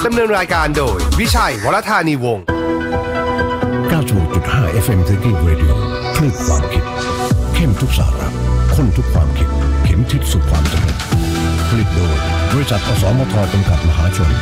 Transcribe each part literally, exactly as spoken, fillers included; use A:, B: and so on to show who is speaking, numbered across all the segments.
A: ดำเนินรายการโดยวิชัยวรธานีวงศ์
B: เก้าสิบหกจุดห้า เอฟ เอ็ม Thinking Radio คลื่นความคิดเข้มทุกสาระข้นทุกความคิดเข็มทิศสู่ความสำเร็จผลิตโดยบริษัทอสมทจำกัดมหาชน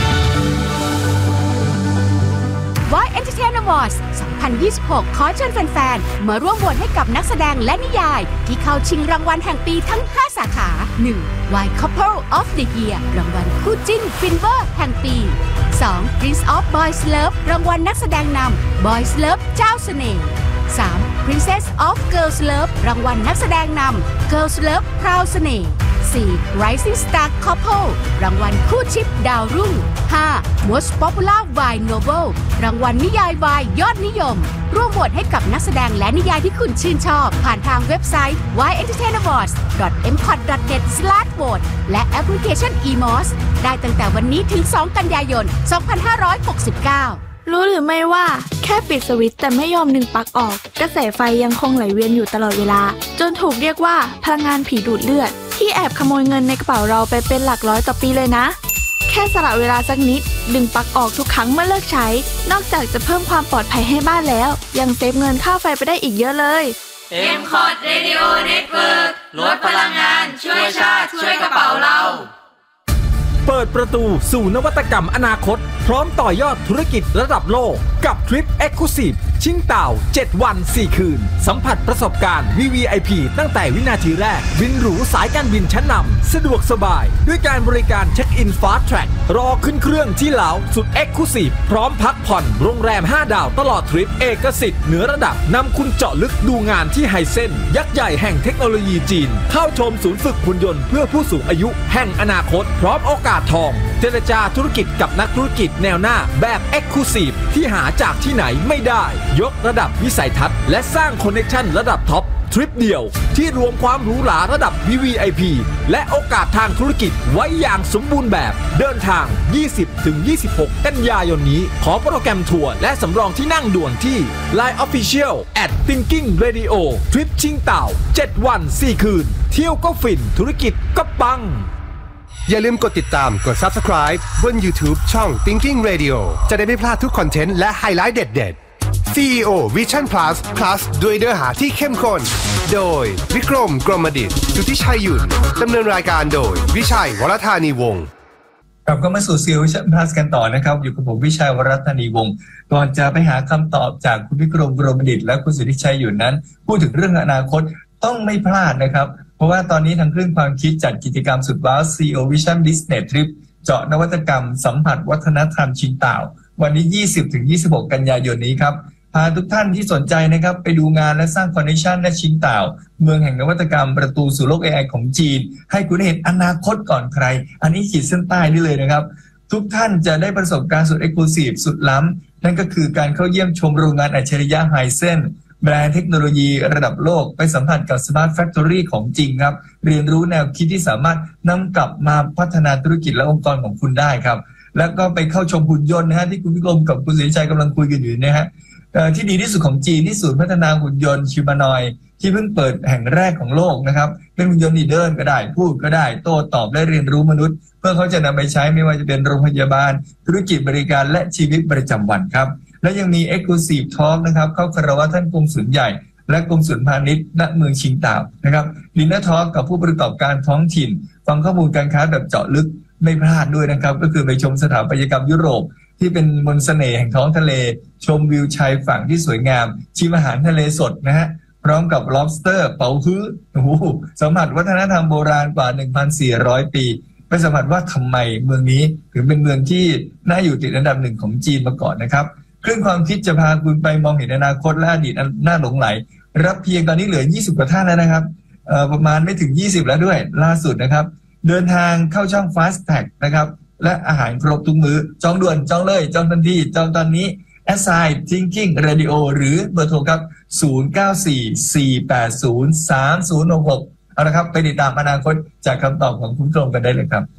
C: Why Entertainment Awards สองพันยี่สิบหก ขอเชิญแฟนๆมาร่วมโหวตให้กับนักแสดงและนิยายที่เข้าชิงรางวัลแห่งปีทั้งห้าสาขา หนึ่ง Why Couple of the Year รางวัลคู่จิ้นฟินเวอร์แห่งปีสอง Prince of Boys Love รางวัลนักแสดงนำ Boys Love เจ้าเสน่ห์สาม Princess of Girls Love รางวัลนักแสดงนำ Girls Love พราวเสน่ห์สี่ Rising Star Couple รางวัลคู่ชิปดาวรุ่งห้า Most Popular Wine Novel รางวัลนิยายวายยอดนิยมร่วมโหวตให้กับนักแสดงและนิยายที่คุณชื่นชอบผ่านทางเว็บไซต์ วาย เอ็นเตอร์เทน อวอร์ดส์ ดอท เอ็ม คอท ดอท เน็ต สแลช โหวต และแอปพลิเคชัน อี มอส ได้ตั้งแต่วันนี้ถึงสองกันยายนสองพันห้าร้อยหกสิบเก้า
D: รู้หรือไม่ว่าแค่ปิดสวิตช์แต่ไม่ยอมดึงปลั๊กออกกระแสไฟยังคงไหลเวียนอยู่ตลอดเวลาจนถูกเรียกว่าพลังงานผีดูดเลือดที่แอบขโมยเงินในกระเป๋าเราไปเป็นหลักร้อยต่อปีเลยนะแค่สละเวลาสักนิดดึงปลั๊กออกทุกครั้งเมื่อเลิกใช้นอกจากจะเพิ่มความปลอดภัยให้บ้านแล้วยังเซฟเงินค่าไฟไปได้อีกเยอะเลย
E: เอ็ม คอท Radio Network ลดพลังงานช่วยชาติช่วยกระเป๋าเรา
F: เปิดประตูสู่นวัตกรรมอนาคตพร้อมต่อยอดธุรกิจระดับโลกกับทริป Exclusive ชิงเต่าเจ็ดวันสี่คืนสัมผัสประสบการณ์ วี วี ไอ พี ตั้งแต่วินาทีแรกบินหรูสายการบินชั้นนำสะดวกสบายด้วยการบริการเช็คอิน Fast Track รอขึ้นเครื่องที่เหลาสุด Exclusive พร้อมพักผ่อนโรงแรมห้าดาวตลอดทริปเอกสิทธิ์เหนือระดับนำคุณเจาะลึกดูงานที่ไฮเซนยักษ์ใหญ่แห่งเทคโนโลยีจีนเข้าชมศูนย์ฝึกหุ่นยนต์เพื่อผู้สูงอายุแห่งอนาคตพร้อมโอกาสทองเจรจาธุรกิจกับนักธุรกิจแนวหน้าแบบ Exclusive ที่หาจากที่ไหนไม่ได้ยกระดับวิสัยทัศน์และสร้างคอนเนคชั่นระดับท็อปทริปเดียวที่รวมความหรูหราระดับ วี วี ไอ พี และโอกาสทางธุรกิจไว้อย่างสมบูรณ์แบบเดินทาง ยี่สิบถึงยี่สิบหก กันยายนนี้ขอโปรแกรมทัวร์และสำรองที่นั่งด่วนที่ ไลน์ Official แอท Thinking Radio ทริปชิงเต่าเจ็ดวันสี่คืนเที่ยวก็ฟินธุรกิจก็ปัง
A: อย่าลืมกดติดตามกด Subscribe บน YouTube ช่อง Thinking Radio จะได้ไม่พลาดทุกคอนเทนต์และไฮไลท์เด็ดๆ ซี อี โอ Vision Plus Plus ด้วยเนื้อหาที่เข้มข้นโดยวิกรมกรมดิษฐ์สุทธิชัยหยุ่นดำเนินรายการโดยวิชัยวรธานีวงศ์
G: กลับเข้ามาสู่ ซี อี โอ Vision Plus กันต่อนะครับอยู่กับผมวิชัยวรธานีวงศ์ก่อนจะไปหาคำตอบจากคุณวิกรมกรมดิษฐ์และคุณสุทธิชัยหยุ่นนั้นพูดถึงเรื่องอนาคตต้องไม่พลาดนะครับเพราะว่าตอนนี้ทางคลื่นความคิดจัดกิจกรรมสุดว้าว ซี อี โอ Vision Business Trip เจาะนวัตกรรมสัมผัสวัฒนธรรมชิงเต่าวันที่ ยี่สิบถึงยี่สิบหก กันยายนนี้ครับพาทุกท่านที่สนใจนะครับไปดูงานและสร้างคอนเนคชั่นและชิงเต่าเมืองแห่งนวัตกรรมประตูสู่โลก เอ ไอ ของจีนให้คุณเห็นอนาคตก่อนใครอันนี้ขีดเส้นใต้ได้เลยนะครับทุกท่านจะได้ประสบการณ์สุด Exclusive สุดล้ำนั่นก็คือการเข้าเยี่ยมชมโรงงานอัจฉริยะไฮเซนแบรนด์เทคโนโลยีระดับโลกไปสัมผัสกับ Smart Factory ของจริงครับเรียนรู้แนวคิดที่สามารถนำกลับมาพัฒนาธุรกิจและองค์กรของคุณได้ครับแล้วก็ไปเข้าชมหุ่นยนต์นะฮะที่คุณวิกรมกับคุณศรีชัยกำลังคุยกันอยู่นะฮะที่ดีที่สุดของจีนที่ศูนย์พัฒนาหุ่นยนต์ชิมานอยที่เพิ่งเปิดแห่งแรกของโลกนะครับเป็นหุ่นยนต์ที่เดินก็ได้พูดก็ได้โต้ตอบและเรียนรู้มนุษย์เพื่อเขาจะนำไปใช้ไม่ว่าจะเป็นโรงพยาบาลธุรกิจบริการและชีวิตประจำวันครับและยังมี Exclusive Talk นะครับเข้าคารวะท่านกงสุลใหญ่และกงสุลพาณิชย์ณเมืองชิงเต่านะครับดินเนอร์ทอล์กกับผู้ประกอบการท้องถิ่นฟังข้อมูลการค้าแบบเจาะลึกไม่พลาดด้วยนะครับก็คือไปชมสถาปัตยกรรมยุโรปที่เป็นมนต์เสน่ห์แห่งท้องทะเลชมวิวชายฝั่งที่สวยงามชิมอาหารทะเลสดนะฮะพร้อมกับ lobster เป๋าฮื้อโอ้โหสัมผัสวัฒนธรรมโบราณกว่า หนึ่งพันสี่ร้อย ปีไปสัมผัสว่าทำไมเมืองนี้ถึงเป็นเมืองที่น่าอยู่ติดอันดับหนึ่งของจีนมาก่อนนะครับคลื่นความคิดจะพาคุณไปมองเห็นอนาคตและอดีตน่าหลงไหลรับเพียงตอนนี้เหลือยี่สิบกว่าท่านแล้วนะครับเอ่อประมาณไม่ถึงยี่สิบแล้วด้วยล่าสุดนะครับเดินทางเข้าช่อง Fast Tag นะครับและอาหารครบทุกมื้อจองด่วนจองเลยจองทันทีจองตอนนี้ Assign Thinking Radio หรือเบอร์โทรครับศูนย์ เก้า สี่ สี่ แปด ศูนย์ สาม ศูนย์ หก หกเอาละครับไปติดตามอนาคตจากคำตอบของคุณกรมกันได้เลยครับ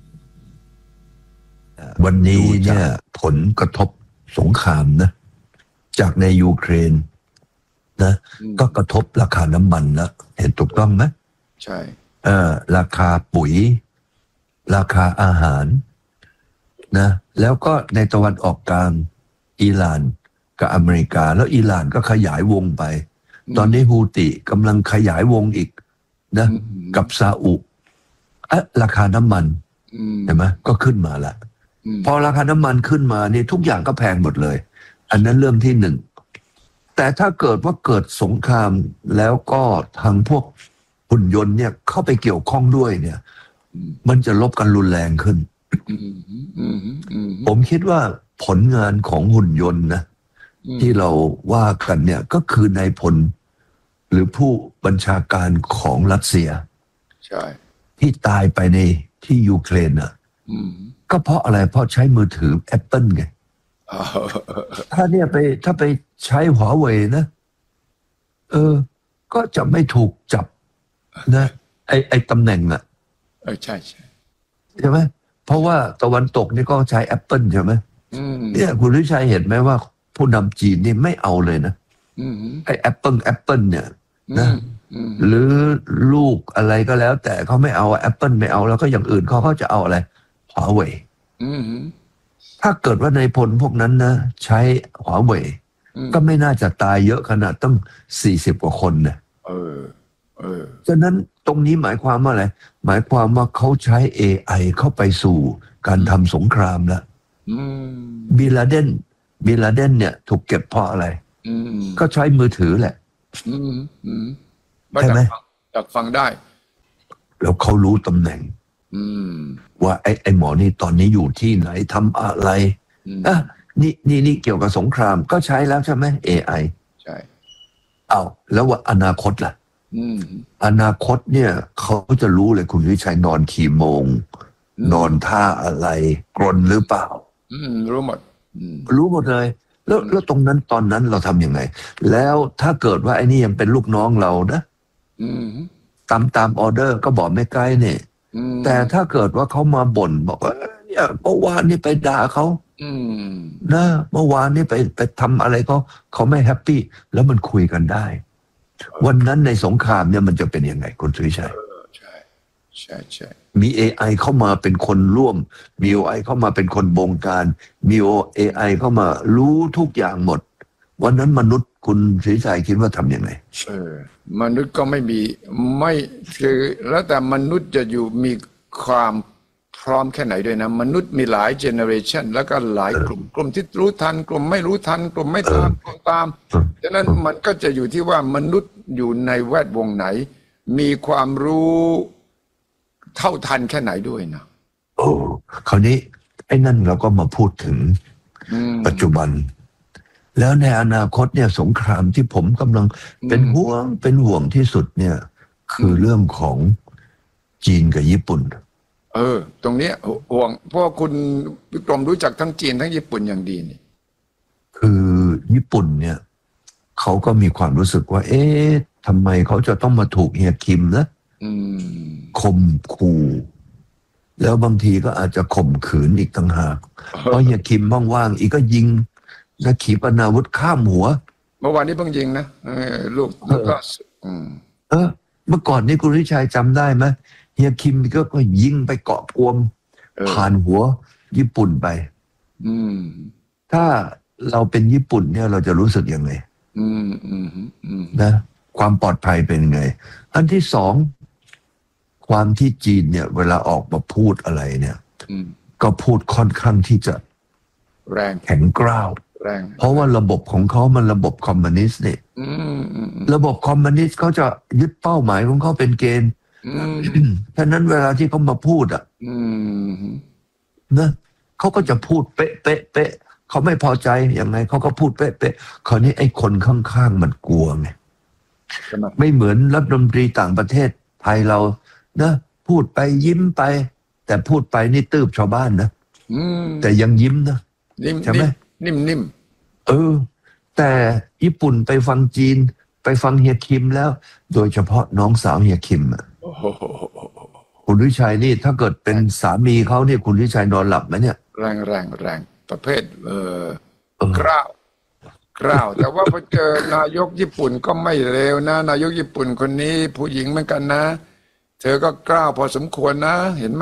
B: วันนี้เนี่ยผลกระทบสงครามนะจากในยูเครนนะก็กระทบราคาน้ำมันนะเห็นถูกต้องไหม
H: ใช่
B: เออราคาปุ๋ยราคาอาหาร
H: นะแล้วก็ในตะวันออกกลางอิหร่านกับอเมริกาแล้วอิหร่านก็ขยายวงไปตอนนี้ฮูติกำลังขยายวงอีกนะกับซาอุอะราคาน้ำมันเห็นไหมก็ขึ้นมาละพอราคาน้ำมันขึ้นมานี่ทุกอย่างก็แพงหมดเลยอันนั้นเรื่องที่หนึ่งแต่ถ้าเกิดว่าเกิดสงครามแล้วก็ทางพวกหุ่นยนต์เนี่ยเข้าไปเกี่ยวข้องด้วยเนี่ยมันจะลบกันรุนแรงขึ้นผมคิดว่าผลงานของหุ่นยนต์นะที่เราว่ากันเนี่ยก็คือนายพลหรือผู้บัญชาการของรัสเซียใช่ที่ตายไปในที่ยูเครนอ่ะก็เพราะอะไรเพราะใช้มือถือ Apple ไงถ้าเนี่ยไปถ้าไปใช้หัวเว่ยนะเออก็จะไม่ถูกจับนะไอไอตำแหน่งอ่ะ
I: เออใช่ใช่
H: ใช่ไหมเพราะว่าตะวันตกนี่ก็ใช้ Apple ใช่ไหมเนี่ยคุณวิชัยเห็นไหมว่าผู้นำจีนนี่ไม่เอาเลยนะไอ Apple Apple เนี่ยนะหรือลูกอะไรก็แล้วแต่เขาไม่เอา Apple ไม่เอาแล้วก็อย่างอื่นเขาเขาจะเอาอะไรหัวเว่ยถ้าเกิดว่าในพลพวกนั้นนะใช้หัวเว่ยก็ไม่น่าจะตายเยอะขนาดต้องสี่สิบกว่าคนนะเออเออฉะนั้นตรงนี้หมายความว่าอะไรหมายความว่าเขาใช้ เอ ไอ เข้าไปสู่การทำสงครามแล้วบินลาเดนบินลาเดนเนี่ยถูกเก็บเพราะอะไรก็ใช้มือถือแหละ
I: ใช่ไหมจับฟังได้
H: แล้วเขารู้ตำแหน่งว่าไอ้ไอ้หมอนี่ตอนนี้อยู่ที่ไหนทำอะไรอ่ะนี่นี่นี่เกี่ยวกับสงครามก็ใช้แล้วใช่ไหม เอ ไอ ใช่เอาแล้วว่าอนาคตล่ะอนาคตเนี่ยเขาจะรู้เลยคุณวิชัยนอนกี่โมงนอนท่าอะไรกรนหรือเปล่า
I: รู้หมด
H: รู้หมดเลยแล้วแล้วตรงนั้นตอนนั้นเราทำยังไงแล้วถ้าเกิดว่าไอ้นี่ยังเป็นลูกน้องเรานะตามตามออเดอร์ก็บอกไม่ใกล้เนี่ยแต่ถ้าเกิดว่าเขามาบ่นบอกว่าเนี่ยเมื่อวานนี่ไปด่าเขานะเมื่อวานนี่ไปไปทำอะไรเขาเขาไม่แฮปปี้แล้วมันคุยกันได้วันนั้นในสงครามเนี่ยมันจะเป็นยังไงคุณสุริชัย
I: ใช่ใช่ใช่
H: มี เอ ไอ เข้ามาเป็นคนร่วมมี เอ ไอ เข้ามาเป็นคนบงการมี เอ ไอ เข้ามารู้ทุกอย่างหมดวันนั้นมนุษย์คุณสุริชัยคิดว่าทำยังไง
I: เออมนุษย์ก็ไม่มีไม่คือแล้วแต่มนุษย์จะอยู่มีความพร้อมแค่ไหนด้วยนะมนุษย์มีหลายเจเนอเรชันแล้วก็หลายกลุ่มกลุ่มที่รู้ทันกลุ่มไม่รู้ทันกลุ่มไม่ตามกลุ่มตามฉะนั้นมันก็จะอยู่ที่ว่ามนุษย์อยู่ในแวดวงไหนมีความรู้เท่าทันแค่ไหนด้วยนะ
H: โอ้คราวนี้ไอ้นั่นเราก็มาพูดถึงปัจจุบันแล้วในอนาคตเนี่ยสงครามที่ผมกำลังเป็นห่วงเป็นห่วงที่สุดเนี่ยคือเรื่องของจีนกับญี่ปุ่น
I: เออตรงนี้ห่วงเพราะคุณวิกรมรู้จักทั้งจีนทั้งญี่ปุ่นอย่างดีนี่
H: คือญี่ปุ่นเนี่ยเขาก็มีความรู้สึกว่าเอ๊ะทำไมเขาจะต้องมาถูกเฮียคิมนะข่มขู่แล้วบางทีก็อาจจะข่มขืนอีกต่างหากเพราะเฮียคิมว่างๆอีกก็ยิงและขีปนาวุธข้ามหัว
I: เมื่อวานนี้เพิ่งยิงนะลูกแล้วก็
H: เออเมื่อก่อนนี้คุณวิชัยจำได้ไหมเฮียคิมก็ก็ยิงไปเกาะกวมผ่านหัวญี่ปุ่นไปถ้าเราเป็นญี่ปุ่นเนี่ยเราจะรู้สึกยังไงนะความปลอดภัยเป็นยังไงอันที่สองความที่จีนเนี่ยเวลาออกมาพูดอะไรเนี่ยก็พูดค่อนข้างที่จะ
I: แรง
H: แข็งกร้าวเพราะว่าระบบของเขามันระบบคอมมิวนิสต์เนี่ยระบบคอมมิวนิสต์เขาจะยึดเป้าหมายของเขาเป็นเกณฑ์ฉะนั้นเวลาที่เขามาพูดอ่ะนะเขาก็จะพูดเป๊ะเป๊ะเป๊ะเขาไม่พอใจยังไงเขาก็พูดเป๊ะเป๊ะคราวนี้ไอ้คนข้างๆมันกลัวไงไม่เหมือนรัฐมนตรีต่างประเทศไทยเรานะพูดไปยิ้มไปแต่พูดไปนี่ตืบชาวบ้านนะแต่ยังยิ้มนะใช่ไหม
I: นิ่ม
H: ๆเออแต่ญี่ปุ่นไปฟังจีนไปฟังเฮียคิมแล้วโดยเฉพาะน้องสาวเฮียคิมอ่ะคุณวิชัยนี่ถ้าเกิดเป็นสามีเขาเนี่ยคุณวิชัยนอนหลับไหมเนี่ย
I: แรงแรงแรงประเภทเออกล้าวกล้าวแต่ว่าพอเจอนายกญี่ปุ่นก็ไม่เลวนะนายกญี่ปุ่นคนนี้ผู้หญิงเหมือนกันนะเธอก็กล้าวพอสมควรนะเห็นไหม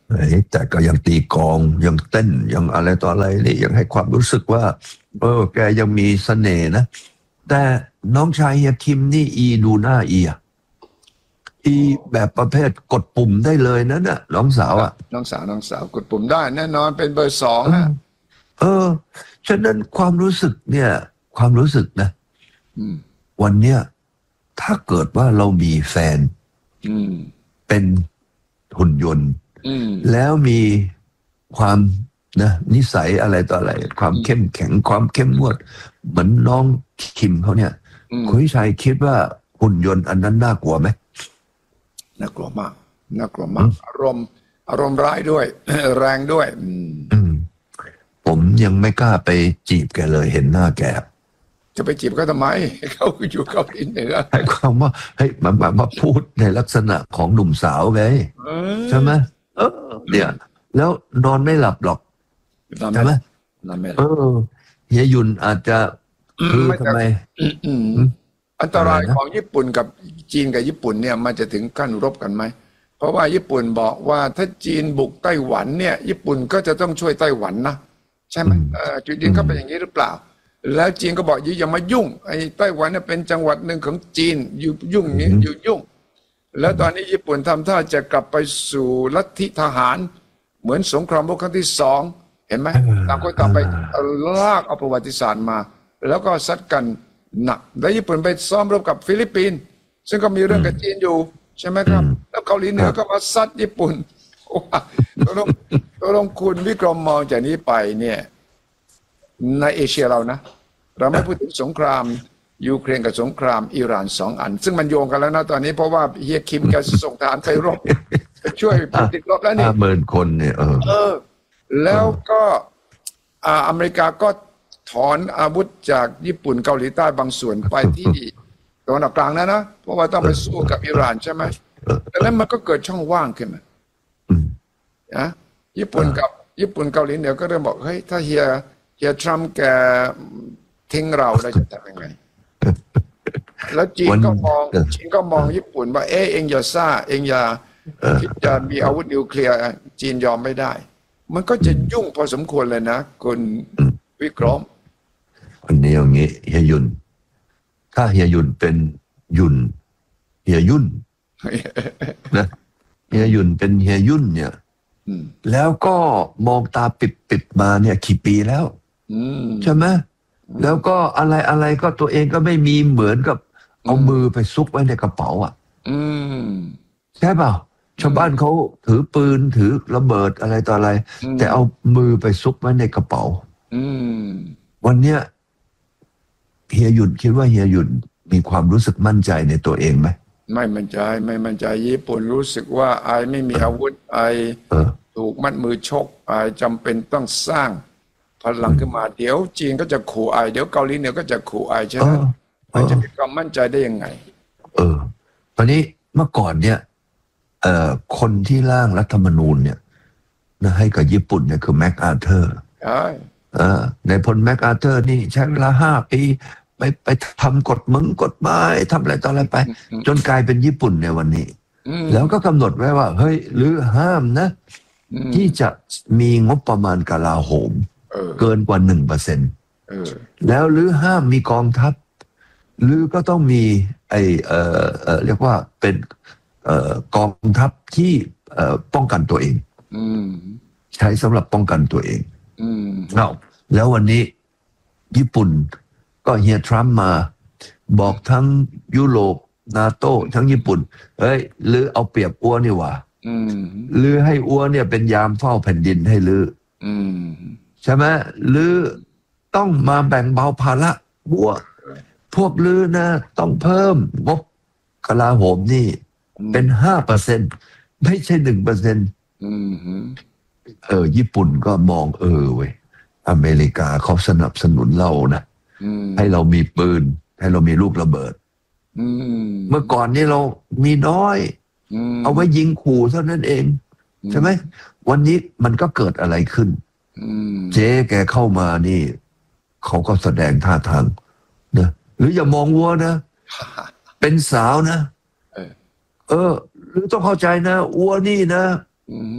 H: แต่ก็ยังตีกองยังเต้นยังอะไรต่ออะไรนี่ยังให้ความรู้สึกว่าเออแกยังมีเสน่ห์นะแต่น้องชายเฮียคิมนี่อีดูหน้าอีอะอีแบบประเภทกดปุ่มได้เลยนะเนี่ยน้องสาวอะ
I: น้องสาวน้องสาวกดปุ่มได้แน่นอนเป็นเบอร์สองนะ
H: เออฉะนั้นความรู้สึกเนี่ยความรู้สึกนะวันเนี้ยถ้าเกิดว่าเรามีแฟนเป็นหุ่นยนต์แล้วมีความนะนิสัยอะไรต่ออะไรความเข้มแข็งความเข้มงวดเหมือนน้องคิมเขาเนี่ยคุณวิชัยคิดว่าหุ่นยนต์อันนั้นน่ากลัวไหม
I: น่ากลัวมากน่ากลัวมากอารมณ์อารมณ์ร้ายด้วย แรงด้วย
H: ผมยังไม่กล้าไปจีบแกเลยเห็นหน้าแก
I: จะไปจีบเขาทำไมเขาอยู่เกาหลีเหนือ
H: ให้ความว่าให้มามามาพูดในลักษณะของหนุ่มสาวไงใช่ไหมเออเนี่ยแล้วนอนไม่หลับหรอกใช่ไหมเออเฮียยุนอาจจะคือทำไม
I: อันตรายของญี่ปุ่นกับจีนกับญี่ปุ่นเนี่ยมันจะถึงขั้นรบกันไหมเพราะว่าญี่ปุ่นบอกว่าถ้าจีนบุกไต้หวันเนี่ยญี่ปุ่นก็จะต้องช่วยไต้หวันนะใช่ไหมจุดยืนเขาเป็นอย่างนี้หรือเปล่าแล้วจีนก็บอกอย่ามายุ่งไอ้ไต้หวันเนี่ยเป็นจังหวัดหนึ่งของจีนอยู่ยุ่งนี้อยู่ยุ่งแล้วตอนนี้ญี่ปุ่นทำท่าจะกลับไปสู่ลัทธิทหารเหมือนสงครามโลกครั้งที่สองเห็นไหมต่างคนต่างไปลากเอาประวัติศาสตร์มาแล้วก็ซัดกันหนักแล้วญี่ปุ่นไปซ้อมรบกับฟิลิปปินส์ซึ่งก็มีเรื่องกับจีนอยู่ใช่ไหมครับแล้วเกาหลีเหนือก็มาซัดญี่ปุ่นว่าตกลงตกลงคุณวิกรมมองจากนี้ไปเนี่ยในเอเชียเรานะเราไม่พูดถึงสงครามยูเครนกับสงครามอิหร่านสองอันซึ่งมันโยงกันแล้วนะตอนนี้เพราะว่าเฮียคิมแกส่งทหารไปรบไปช่วยติดรบแล้วนี่
H: ห้าหมื่นคนเนี่ยเออ
I: เออแล้วก็อเมริกาก็ถอนอาวุธจากญี่ปุ่นเกาหลีใต้บางส่วนไปที่ตะวันออกกลางนะนะเพราะว่าต้องไปสู้กับอิหร่านใช่ไหมแต่แล้วมันก็เกิดช่องว่างขึ้นมานะญี่ปุ่นกับญี่ปุ่นเกาหลีเหนือก็เริ่มบอกเฮ้ยถ้าเฮียเฮียทรัมป์แกทิ้งเราเราจะทำยังไงแล้วจีนก็มองจีนก็มองญี่ปุ่นว่าเออเองอย่าซ่าเองอย่าคิดจะมีอาวุธนิวเคลียร์จีนยอมไม่ได้มันก็จะยุ่งพอสมควรเลยนะคุณวิกรม
H: วันนี้อย่างนี้เฮียยุนถ้าเฮียยุนเป็นยุนเฮียยุนนะเฮียยุนเป็นเฮียยุนเนี่ยแล้วก็มองตาปิดๆมาเนี่ยกี่ปีแล้วใช่ไหมแล้วก็อะไรอะไรก็ตัวเองก็ไม่มีเหมือนกับเอามือไปซุกไว้ในกระเป๋าอ่ะใช่เปล่าชาวบ้านเขาถือปืนถือระเบิดอะไรต่ออะไรแต่เอามือไปซุกไว้ในกระเป๋าวันเนี้ยเฮียหยุนคิดว่าเฮียหยุนมีความรู้สึกมั่นใจในตัวเองไหม
I: ไม่มั่นใจไม่มั่นใจญี่ปุ่นรู้สึกว่าไอไม่มีอาวุธไอถูกมัดมือชกไอจำเป็นต้องสร้างพลังขึ้นมาเดี๋ยวจีนก็จะขู่ไอเดี๋ยวเกาหลีเหนือก็จะขู่ไอใช่ไหมมันจะมีความมั่นใจได้ยังไง
H: เออตอนนี้เมื่อก่อนเนี่ยเอ่อคนที่ร่างรัฐธรรมนูญเนี่ยนะให้กับญี่ปุ่นเนี่ยคือแม็กอาร์เธอร์
I: ใช่
H: ในพลแม็กอาร์เธอร์นี่ใช้เวลาห้าปีไปไปทำกฎมึงกฎหมายทำอะไรต่ออะไรไปจนกลายเป็นญี่ปุ่นในวันนี้แล้วก็กำหนดไว้ว่าเฮ้ยหรือห้ามนะที่จะมีงบประมาณกลาโหมเกินกว่าหนึ่งเปอร์เซ็นต์แล้วหรือห้ามมีกองทัพหรือก็ต้องมีไอเอ่อเอ่อเรียกว่าเป็นเอ่อกองทัพที่เอ่อป้องกันตัวเองใช้สำหรับป้องกันตัวเองเอาแล้ววันนี้ญี่ปุ่นก็เฮียทรัมป์มาบอกทั้งยุโรปนาโต้ทั้งญี่ปุ่นเฮ้ยหรือเอาเปรียบอัวนี่หว่าหรือให้อัวเนี่ยเป็นยามเฝ้าแผ่นดินให้ลือใช่ไหมหรือต้องมาแบ่งเบาภาระบัวพวกลือนะต้องเพิ่มงบกลาโหมนี่เป็นห้าเปอร์เซ็นต์ไม่ใช่หนึ่งเปอร์เซ็นต์เออญี่ปุ่นก็มองเออเว้ยอเมริกาเขาสนับสนุนเรานะให้เรามีปืนให้เรามีลูกระเบิดเมื่อก่อนนี่เรามีน้อยเอาไว้ยิงขู่เท่านั้นเองใช่ไหมวันนี้มันก็เกิดอะไรขึ้นเจ๊แกเข้ามานี่เขาก็แสดงท่าทางนะหรืออย่ามองวัวนะเป็นสาวนะเออหรือต้องเข้าใจนะวัวนี่นะ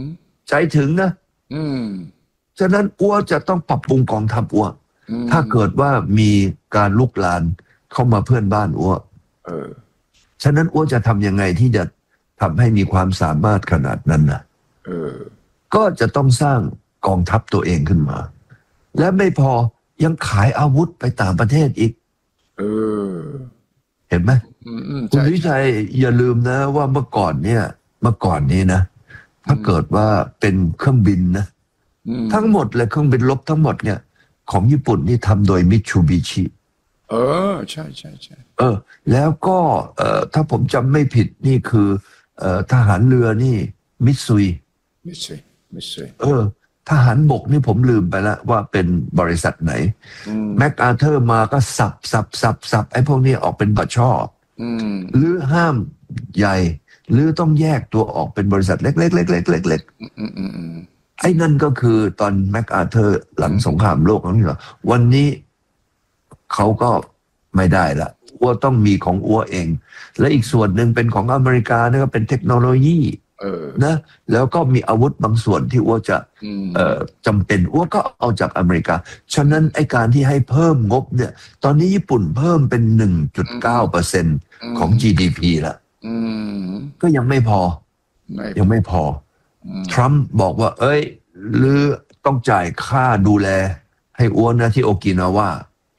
H: ใจถึงนะ
I: อืม
H: ฉะนั้นอัวจะต้องปรับปรุงกองทัพอัวถ้าเกิดว่ามีการลุกลานเข้ามาเพื่อนบ้านอัว
I: เออ
H: ฉะนั้นอัวจะทำยังไงที่จะทำให้มีความสามารถขนาดนั้นนะ
I: เออ
H: ก็จะต้องสร้างกองทัพตัวเองขึ้นมาและไม่พอยังขายอาวุธไปต่างประเทศอีก
I: เออ
H: เห็นไหมคุณวิชัยอย่าลืมนะว่าเมื่อก่อนเนี่ยเมื่อก่อนนี้นะถ้าเกิดว่าเป็นเครื่องบินนะทั้งหมดเลยเครื่องบินรบทั้งหมดเนี่ยของญี่ปุ่นนี่ทำโดยมิตซูบิชิ
I: เออใช่ใช่ใช่
H: เออแล้วก็เอ่อถ้าผมจำไม่ผิดนี่คือเอ่อทหารเรือนี่มิตซุย
I: มิตซุยมิตซุย
H: เออทหารบกนี่ผมลืมไปแล้วว่าเป็นบริษัทไหนแม็กอาเธอร์มาก็สับสับสับสับไอ้พวกนี้ออกเป็นบัตรช่อหรือห้ามใหญ่หรือต้องแยกตัวออกเป็นบริษัทเล็กๆเล็กๆเล็กๆไอ้นั่นก็คือตอนแม็กอาเธอร์หลังสงครามโลกครั้งที่สองวันนี้เขาก็ไม่ได้ละอัวต้องมีของอัวเองและอีกส่วนหนึ่งเป็นของอเมริกานี่ก็เป็นเทคโนโลยีนะแล้วก็มีอาวุธบางส่วนที่อัวจะเอ่อจำเป็นอัวก็เอาจากอเมริกาฉะนั้นไอ้การที่ให้เพิ่มงบเนี่ยตอนนี้ญี่ปุ่นเพิ่มเป็น หนึ่งจุดเก้าเปอร์เซ็นต์ ของ จี ดี พี ละก็ยังไม่พอยังไม่พอทรัมป์บอกว่าเอ้ยหรือต้องจ่ายค่าดูแลให้อัวนะที่โอกินาวา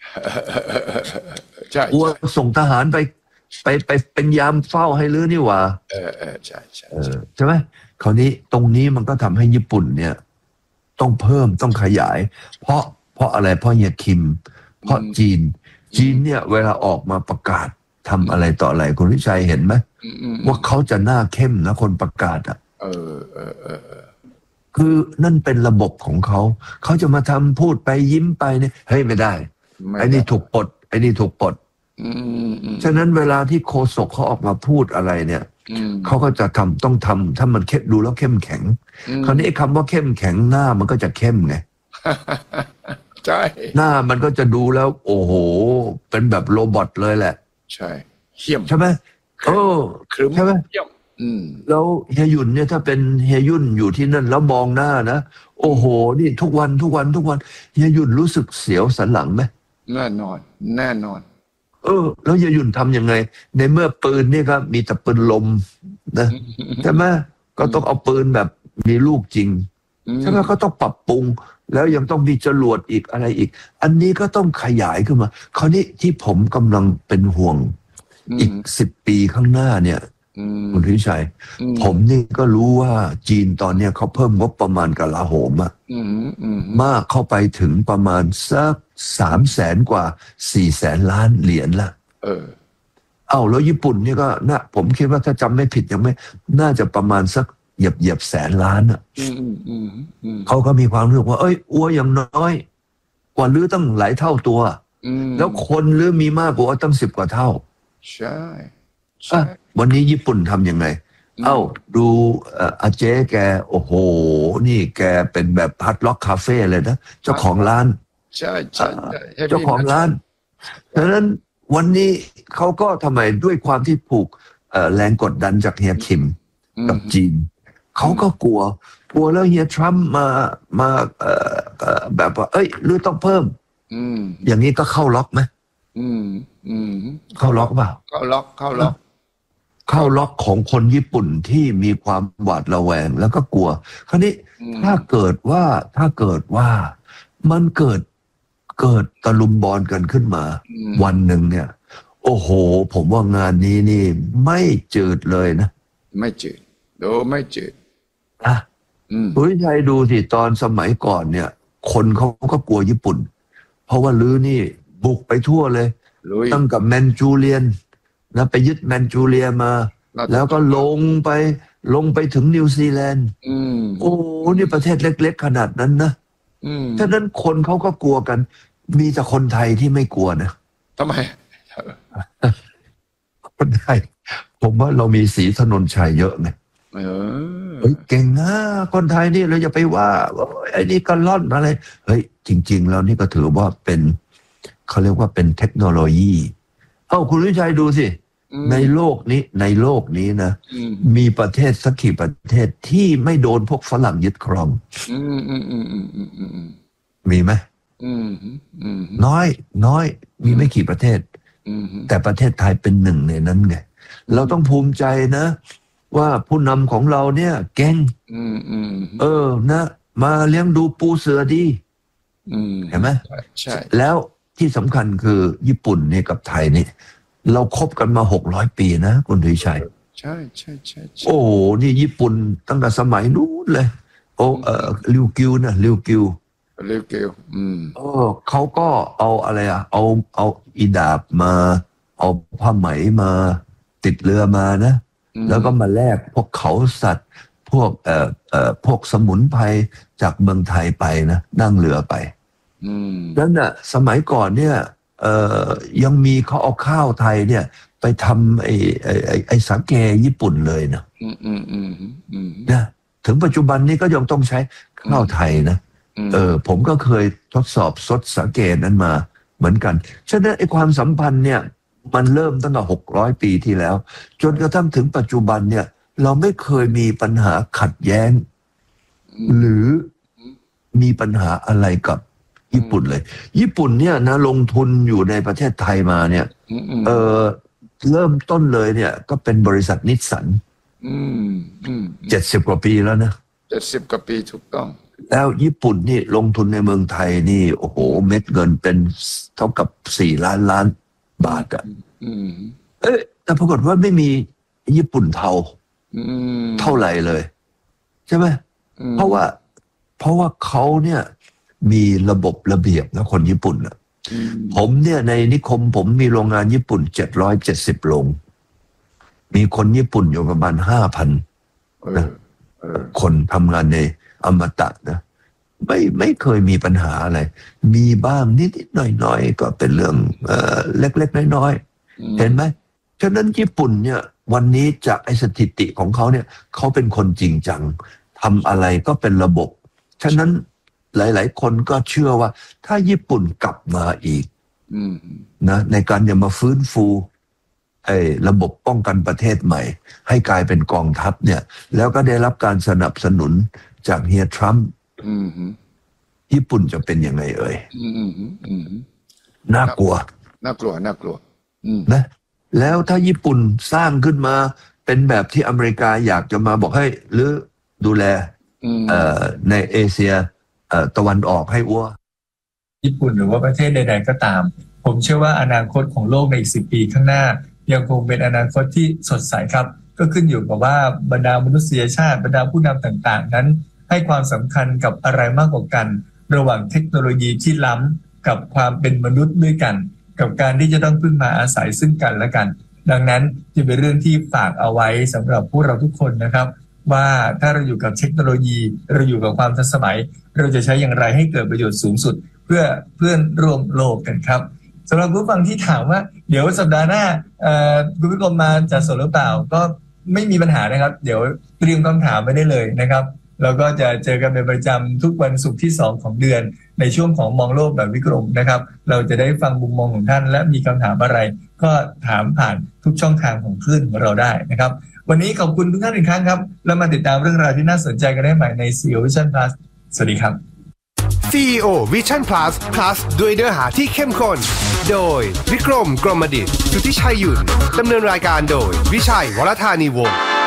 H: อัวส่งทหารไปไปไปเป็นยามเฝ้าให้ลือนี่ว่า
I: เออเออใช่ใช่
H: ใช่ไหมคราวนี้ตรงนี้มันก็ทำให้ญี่ปุ่นเนี่ยต้องเพิ่มต้องขยายเพราะเพราะอะไรเพราะเฮียคิมเพราะจีนจีนเนี่ยเวลาออกมาประกาศทำอะไรต่ออะไรคุณวิชัยเห็นไหมว่าเขาจะหน้าเข้มนะคนประกาศอ่ะ
I: เออเออเออ
H: คือนั่นเป็นระบบของเขาเขาจะมาทำพูดไปยิ้มไปเนี่ยเฮ้ยไม่ได้ไอ้นี่ถูกปลดไอ้นี่ถูกปลดฉะนั้นเวลาที่โฆษกเขาออกมาพูดอะไรเนี่ยเขาก็จะทำต้องทำถ้ามันเข้มดูแล้วเข้มแข็งคราวนี้ไอ้คำว่าเข้มแข็งหน้ามันก็จะเข้มไง
I: ใช่
H: หน้ามันก็จะดูแล้วโอ้โหเป็นแบบโรบอทเลยแหละ
I: ใช่เข้ม
H: ใช่ไหมเออใช่ไหม
I: เข้ม
H: แล้วเฮียยุ่นเนี่ยถ้าเป็นเฮียยุ่นอยู่ที่นั่นแล้วมองหน้านะโอ้โหนี่ทุกวันทุกวันทุกวันเฮียยุ่นรู้สึกเสียวสันหลังไหม
I: แน่นอนแน่นอน
H: เออแล้วเฮียยุ่นทำยังไงในเมื่อปืนนี่ครับมีแต่ปืนลมนะใช่ไหมก็ต้องเอาปืนแบบมีลูกจริงใช่ไหมเขาต้องปรับปรุงแล้วยังต้องมีจรวดอีกอะไรอีกอันนี้ก็ต้องขยายขึ้นมาคราวนี้ที่ผมกำลังเป็นห่วงอีกสิบปีข้างหน้าเนี่ยคุณพิชัยผมนี่ก็รู้ว่าจีนตอนนี้เขาเพิ่มงบประมาณกลาโหมอะมากเข้าไปถึงประมาณสักสามแสนกว่าสี่แสนล้านเหรียญละ
I: เออ
H: เอ้าแล้วญี่ปุ่นนี่ก็น่าผมคิดว่าถ้าจำไม่ผิดยังไม่น่าจะประมาณสักเหยียบเหยียบแสนล้านอ่ะเขาก็มีความรู้สึกว่าเอ้ยอัวอย่างน้อยกว่าลื้อตั้งหลายเท่าตัวแล้วคนลื้อมีมากกว่าตั้งสิบกว่าเท่า
I: ใช่
H: วันนี้ญี่ปุ่นทำยังไงเอ้าดูอาเจ๊แกโอ้โหนี่แกเป็นแบบฮัตล็อกคาเฟ่เลยนะเจ้าของร้าน
I: ใช่ใช่
H: เจ้าของร้านดังนั้นวันนี้เขาก็ทำไมด้วยความที่ผูกแรงกดดันจากเฮียคิมกับจีนเขาก็กลัวกลัวแล้วเฮียทรัมป์มามาแบบว่าเอ้ยหรือต้องเพิ่มอย่างนี้ก็เข้าล็อกไหมเข้าล็อกเปล่า
I: เข้าล็อกเข้าล็อก
H: เข้าล็อกของคนญี่ปุ่นที่มีความหวาดระแวงแล้วก็กลัวคราวนี้ถ้าเกิดว่าถ้าเกิดว่ามันเกิดเกิดตะลุมบอลกันขึ้นมาวันหนึ่งเนี่ยโอ้โหผมว่างานนี้นี่ไม่จืดเลยนะ
I: ไม่จืดดูไม่จืด
H: อ่ะคุณวิชัยดูสิตอนสมัยก่อนเนี่ยคนเขาก็กลัวญี่ปุ่นเพราะว่าลื้อนี่บุกไปทั่วเลยตั้งกับแมนจูเรียนนะไปยึดแมนจูเรียมาแล้วก็ลงไปลงไปถึงนิวซีแลนด์โอ้นี่ประเทศเล็กๆขนาดนั้นนะฉะนั้นคนเขาก็กลัวกันมีแต่คนไทยที่ไม่กลัวนะ
I: ทำไม
H: คนไทยผมว่าเรามีศรีถนนชัยเยอะไง
I: เออ
H: เฮ้ยเก่งนะคนไทยนี่เราอย่าไปว่าไอ้นี่ก็ล่อนอะไรเฮ้ยจริงๆแล้วนี่ก็ถือว่าเป็นเขาเรียกว่าเป็นเทคโนโลยีเอ้าคุณวิชัยดูสิในโลกนี้ในโลกนี้นะมีประเทศสักกี่ประเทศที่ไม่โดนพวกฝรั่งยึดครองมีไหมน้อยน้อยมีไม่กี่ประเทศแต่ประเทศไทยเป็นหนึ่งในนั้นไงเราต้องภูมิใจนะว่าผู้นำของเราเนี่ยเก่งเออนะมาเลี้ยงดูปูเสือดีเห็นไหมใช่แล้วที่สำคัญคือญี่ปุ่นเนี่ยกับไทยนี่เราคบกันมาหกร้อยปีนะคุณธริชัย
I: ใช่ใช่ใช่
H: โอ้นี่ญี่ปุ่นตั้งแต่สมัยนู้นเลยโอ้เออริวกิวนะริวกิว
I: ริวกิวอืม
H: เออเขาก็เอาอะไรอ่ะเอาเอาอีดาบมาเอาผ้าไหมมาติดเรือมานะแล้วก็มาแลกพวกเขาสัตว์พวกเอ่อเอ่อพวกสมุนไพรจากเมืองไทยไปนะนั่งเรือไปนั่นน่ะสมัยก่อนเนี่ยเอ่อยังมีเขาเอาข้าวไทยเนี่ยไปทำไอ้ไอ้ไอ้ไอ้สาเกญี่ปุ่นเลยนะนะถึงปัจจุบันนี้ก็ยังต้องใช้ข้าวไทยนะเออผมก็เคยทดสอบซดสาเกนั้นมาเหมือนกันฉะนั้นไอ้ความสัมพันธ์เนี่ยมันเริ่มตั้งแต่หกร้อยปีที่แล้วจนกระทั่งถึงปัจจุบันเนี่ยเราไม่เคยมีปัญหาขัดแย้งหรือมีปัญหาอะไรกับญี่ปุ่นเลยญี่ปุ่นเนี่ยนะลงทุนอยู่ในประเทศไทยมาเนี่ยเออเริ่มต้นเลยเนี่ยก็เป็นบริษัทนิสสันเจ็ดสิบกว่าปีแล้วนะ
I: เจ็ดสิบกว่าปีถูกต้อง
H: แล้วญี่ปุ่นนี่ลงทุนในเมืองไทยนี่โอ้โหเม็ดเงินเป็นเท่ากับสี่ล้านล้านบาทอ่ะเอ๊ะแต่ปรากฏว่าไม่มีญี่ปุ่นเทาเท่าไหร่เลยใช่ไหมเพราะว่าเพราะว่าเขาเนี่ยมีระบบระเบียบนะคนญี่ปุ่นอ่ะผมเนี่ยในนิคมผมมีโรงงานญี่ปุ่นเจ็ดร้อยเจ็ดสิบโรงมีคนญี่ปุ่นอยู่ประมาณห้าพันนะคนทำงานในอมตะนะไม่ไม่เคยมีปัญหาอะไรมีบ้างนิดๆหน่อยๆก็เป็นเรื่องเอ่อเล็กๆน้อยๆเห็นไหมฉะนั้นญี่ปุ่นเนี่ยวันนี้จากไอ้สถิติของเขาเนี่ยเขาเป็นคนจริงจังทำอะไรก็เป็นระบบฉะนั้นหลายๆคนก็เชื่อว่าถ้าญี่ปุ่นกลับมาอีกนะในการจะมาฟื้นฟูไอ้ระบบป้องกันประเทศใหม่ให้กลายเป็นกองทัพเนี่ยแล้วก็ได้รับการสนับสนุนจากเฮียทรัมป์ญี่ปุ่นจะเป็นยังไงเอ่ยน่ากลัว
I: น่ากลัวน่ากลัว
H: นะแล้วถ้าญี่ปุ่นสร้างขึ้นมาเป็นแบบที่อเมริกาอยากจะมาบอกให้หรือดูแลในเอเชียตะวันออกให้อ้ว
G: ญี่ปุ่นหรือว่าประเทศใดๆก็ตามผมเชื่อว่าอนาคตของโลกในอีกสิบปีข้างหน้ายังคงเป็นอนาคตที่สดใสครับก็ขึ้นอยู่กับว่าบรรดามนุษยชาติบรรดาผู้นำต่างๆนั้นให้ความสำคัญกับอะไรมากกว่ากันระหว่างเทคโนโลยีที่ล้ำกับความเป็นมนุษย์ด้วยกันกับการที่จะต้องพึ่งพาอาศัยซึ่งกันและกันดังนั้นจะเป็นเรื่องที่ฝากเอาไว้สำหรับพวกเราทุกคนนะครับว่าถ้าเราอยู่กับเทคโนโลยีเราอยู่กับความทันสมัยเราจะใช้อย่างไรให้เกิดประโยชน์สูงสุดเพื่อเพื่อนร่วมโลกกันครับสำหรับผู้ฟังที่ถามว่าเดี๋ยวสัปดาห์หน้าคุณผู้ชมมาจัดสดหรือเปล่าก็ไม่มีปัญหานะครับเดี๋ยวเตรียมคำถามไว้ได้เลยนะครับแล้วก็จะเจอกันเป็นประจำทุกวันศุกร์ที่สองของเดือนในช่วงของมองโลกแบบวิกรมนะครับเราจะได้ฟังมุมมองของท่านและมีคำถามอะไรก็ถามผ่านทุกช่องทางของคลื่นของเราได้นะครับวันนี้ขอบคุณทุกท่านอีกครั้งครับแล้วมาติดตามเรื่องราวที่น่าสนใจกันได้ใหม่ใน ซี อี โอ Vision Plus สวัสดีครับ
A: ซี อี โอ Vision Plus Plus ด้วยเนื้อหาที่เข้มข้นโดยวิกรมกรมดิษฐ์สุทธิชัยหยุ่นดำเนินรายการโดยวิชัยวรธานีวงศ์